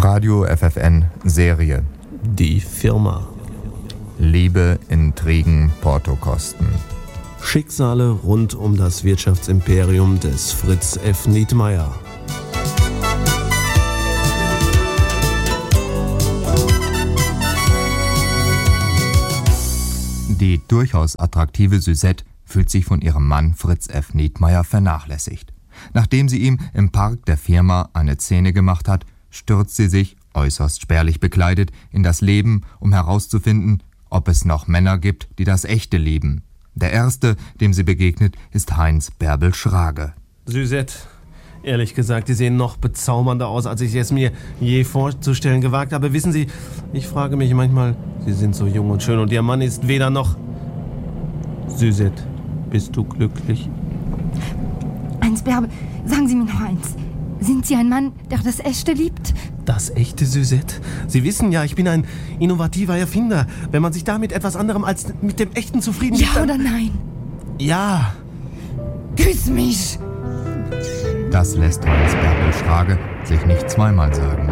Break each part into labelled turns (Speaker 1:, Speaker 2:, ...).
Speaker 1: Radio FFN Serie.
Speaker 2: Die Firma.
Speaker 1: Liebe, Intrigen, Portokosten.
Speaker 2: Schicksale rund um das Wirtschaftsimperium des Fritz F. Nietmeyer.
Speaker 1: Die durchaus attraktive Suzette fühlt sich von ihrem Mann Fritz F. Nietmeyer vernachlässigt. Nachdem sie ihm im Park der Firma eine Szene gemacht hat, stürzt sie sich, äußerst spärlich bekleidet, in das Leben, um herauszufinden, ob es noch Männer gibt, die das Echte lieben. Der erste, dem sie begegnet, ist Heinz Bärbel Schrage.
Speaker 2: Suzette, ehrlich gesagt, Sie sehen noch bezaubernder aus, als ich es mir je vorzustellen gewagt habe. Wissen Sie, ich frage mich manchmal, Sie sind so jung und schön und Ihr Mann ist weder noch... Suzette, bist du glücklich?
Speaker 3: Heinz Bärbel, sagen Sie mir noch eins. Sind Sie ein Mann, der das Echte liebt?
Speaker 2: Das Echte, Suzette? Sie wissen ja, ich bin ein innovativer Erfinder. Wenn man sich da mit etwas anderem als mit dem Echten zufrieden gibt,
Speaker 3: Ja oder nein?
Speaker 2: Ja.
Speaker 3: Küss mich!
Speaker 1: Das lässt Heinz Bärbel Schrage sich nicht zweimal sagen.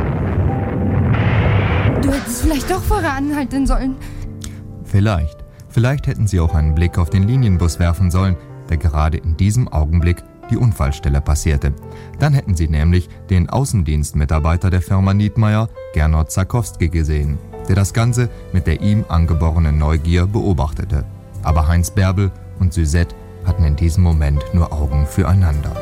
Speaker 3: Du hättest vielleicht doch vorher anhalten sollen.
Speaker 1: Vielleicht hätten sie auch einen Blick auf den Linienbus werfen sollen, der gerade in diesem Augenblick die Unfallstelle passierte. Dann hätten sie nämlich den Außendienstmitarbeiter der Firma Nietmeyer, Gernot Zakowski, gesehen, der das Ganze mit der ihm angeborenen Neugier beobachtete. Aber Heinz Bärbel und Suzette hatten in diesem Moment nur Augen füreinander.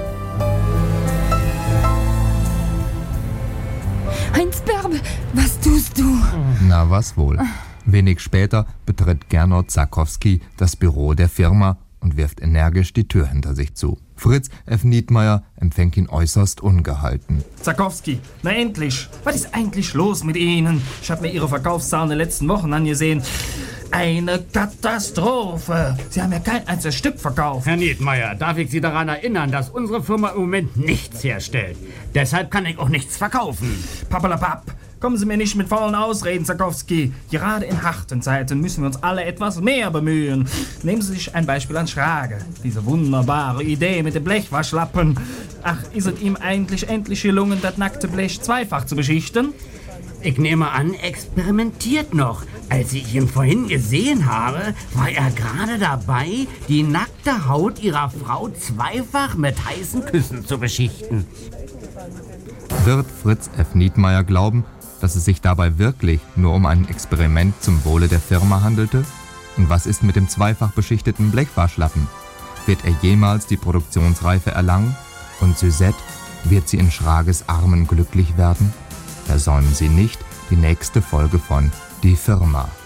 Speaker 3: Heinz Bärbel, was tust du?
Speaker 1: Na, was wohl. Wenig später betritt Gernot Zakowski das Büro der Firma und wirft energisch die Tür hinter sich zu. Fritz F. Nietmeyer empfängt ihn äußerst ungehalten.
Speaker 4: Zakowski, na endlich! Was ist eigentlich los mit Ihnen? Ich habe mir Ihre Verkaufszahlen in den letzten Wochen angesehen. Eine Katastrophe! Sie haben ja kein einziges Stück verkauft.
Speaker 5: Herr Nietmeyer, darf ich Sie daran erinnern, dass unsere Firma im Moment nichts herstellt. Deshalb kann ich auch nichts verkaufen.
Speaker 4: Pappalapapp! Kommen Sie mir nicht mit faulen Ausreden, Zakowski. Gerade in harten Zeiten müssen wir uns alle etwas mehr bemühen. Nehmen Sie sich ein Beispiel an Schrage. Diese wunderbare Idee mit dem Blechwaschlappen. Ach, ist es ihm eigentlich endlich gelungen, das nackte Blech zweifach zu beschichten?
Speaker 5: Ich nehme an, experimentiert noch. Als ich ihn vorhin gesehen habe, war er gerade dabei, die nackte Haut Ihrer Frau zweifach mit heißen Küssen zu beschichten.
Speaker 1: Wird Fritz F. Nietmeyer glauben, dass es sich dabei wirklich nur um ein Experiment zum Wohle der Firma handelte? Und was ist mit dem zweifach beschichteten Blechwaschlappen? Wird er jemals die Produktionsreife erlangen? Und Suzette, wird sie in Schrages Armen glücklich werden? Versäumen Sie nicht die nächste Folge von Die Firma.